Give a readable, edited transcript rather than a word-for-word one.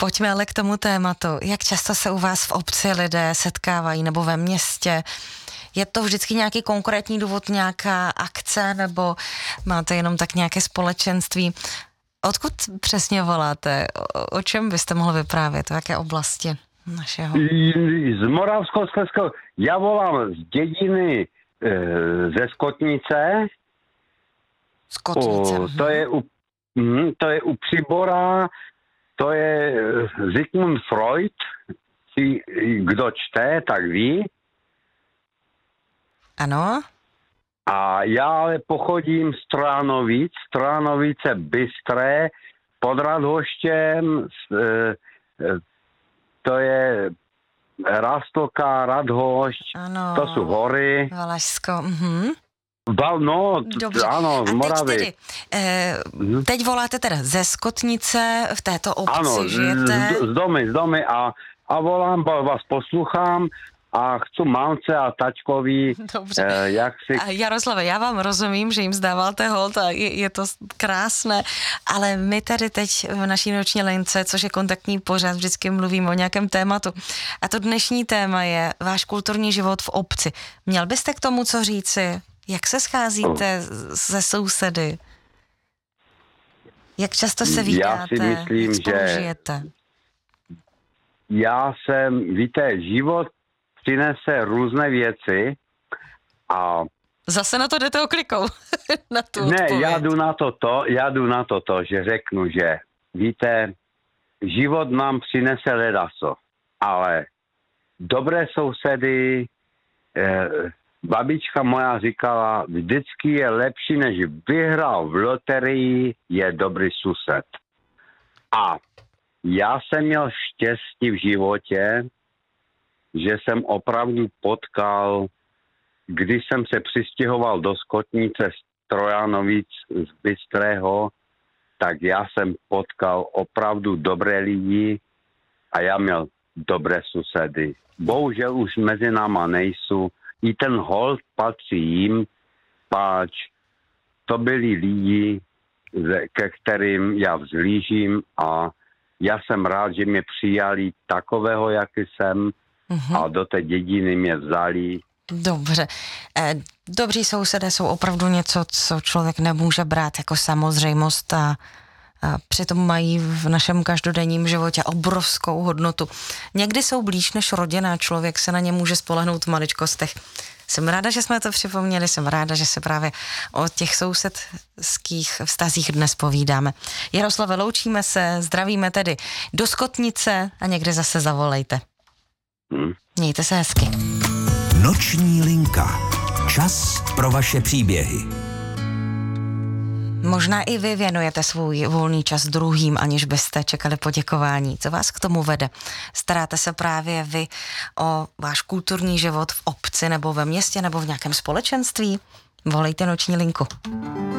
Pojďme ale k tomu tématu. Jak často se u vás v obci lidé setkávají nebo ve městě? Je to vždycky nějaký konkrétní důvod, nějaká akce, nebo máte jenom tak nějaké společenství? Odkud přesně voláte? O čem byste mohl vyprávět? V jaké oblasti našeho? Z Moravskoslezského. Já volám z dědiny ze Skotnice. Skotnice. To je u Přibora, to je Sigmund Freud. Kdo čte, tak ví. Ano. A já ale pochodím z Trojanovic, Trojanovice Bystré, pod Radhoštěm, to je Rastlka, Radhošť, ano. To jsou hory. Valašsko, Dobře. Ano, z Moravy. Teď voláte teda ze Skotnice, v této obci ano, žijete? z domy a volám, vás poslouchám a chci mamce a tačkovi, jak si... Jaroslave, já vám rozumím, že jim zdáváte hold a je to krásné, ale my tady teď v naší noční lince, což je kontaktní pořad, vždycky mluvíme o nějakém tématu. A to dnešní téma je váš kulturní život v obci. Měl byste k tomu co říci? Jak se scházíte se sousedy? Jak často se vídáte? Já si myslím, že... Víte, život přinese různé věci a... Zase na to jdete oklikou. Na tu ne, odpověď. já jdu na to, že řeknu, že víte, život nám přinese ledaso, ale dobré sousedy, babička moja říkala, vždycky je lepší, než vyhrál v loterii, je dobrý sused. A já jsem měl štěstí v životě, že jsem opravdu potkal, když jsem se přistěhoval do Skotnice z Trojanovic, z Bystrého, tak já jsem potkal opravdu dobré lidi a já měl dobré susedy. Bohužel už mezi náma nejsou. I ten hold patří jim, páč to byli lidi, ke kterým já vzhlížím a já jsem rád, že mě přijali takového, jaký jsem, a do té dědiny mě vzali. Dobře. Dobří sousedé jsou opravdu něco, co člověk nemůže brát jako samozřejmost a přitom mají v našem každodenním životě obrovskou hodnotu. Někdy jsou blíž než rodina, člověk se na ně může spolehnout v maličkostech. Jsem ráda, že jsme to připomněli, jsem ráda, že se právě o těch sousedských vztazích dnes povídáme. Jaroslave, loučíme se, zdravíme tedy do Skotnice a někdy zase zavolejte. Mějte se hezky. Noční linka. Čas pro vaše příběhy. Možná i vy věnujete svůj volný čas druhým, aniž byste čekali poděkování. Co vás k tomu vede? Staráte se právě vy o váš kulturní život v obci nebo ve městě nebo v nějakém společenství? Volejte noční linku.